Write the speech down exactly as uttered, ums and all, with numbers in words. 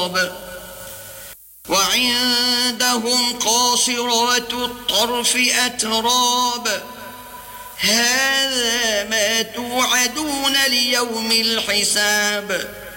وعندهم قاصرات الطرف أتراب هذا ما توعدون ليوم الحساب